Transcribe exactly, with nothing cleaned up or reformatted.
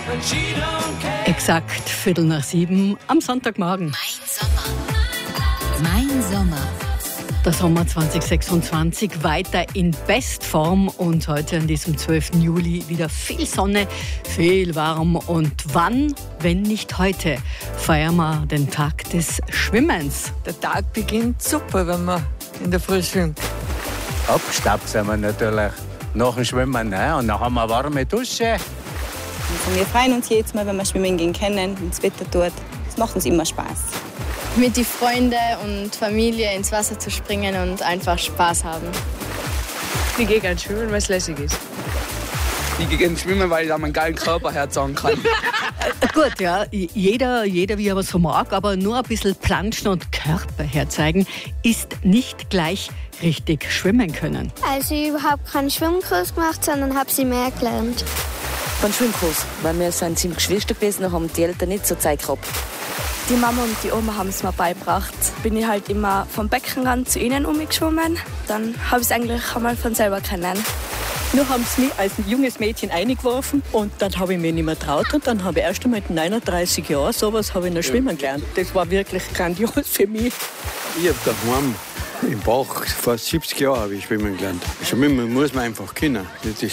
Exakt Viertel nach sieben am Sonntagmorgen. Mein Sommer. Mein Sommer. Der Sommer zwanzig sechsundzwanzig weiter in Bestform und heute an diesem zwölften Juli wieder viel Sonne, viel warm. Und wann, wenn nicht heute, feiern wir den Tag des Schwimmens. Der Tag beginnt super, wenn man in der Früh schwimmt. Abgestaubt sind wir natürlich nach dem Schwimmen, ne? Und dann haben wir eine warme Dusche. Also wir freuen uns jedes Mal, wenn wir schwimmen gehen können und das Wetter tut. Es macht uns immer Spaß. Mit den Freunden und Familie ins Wasser zu springen und einfach Spaß haben. Ich gehe gerne schwimmen, weil es lässig ist. Ich gehe gerne schwimmen, weil ich da meinen geilen Körper herzeigen kann. Äh, gut, ja, jeder, jeder wie er was so mag, aber nur ein bisschen planschen und Körper herzeigen ist nicht gleich richtig schwimmen können. Also ich habe keinen Schwimmkurs gemacht, sondern habe sie mehr gelernt. Einen Schwimmkurs, weil wir sind ziemlich Geschwister gewesen und haben die Eltern nicht so Zeit gehabt. Die Mama und die Oma haben es mir beigebracht. Bin ich halt immer vom Beckenrand zu ihnen umgeschwommen. Dann habe ich es eigentlich einmal von selber kennen. Nur haben sie mich als ein junges Mädchen eingeworfen und dann habe ich mich nicht mehr getraut und dann habe ich erst einmal mit neununddreißig Jahren sowas habe ich noch schwimmen gelernt. Das war wirklich grandios für mich. Ich habe daheim im Bach, vor siebzig Jahren habe ich schwimmen gelernt. Schwimmen muss man einfach können. Das ist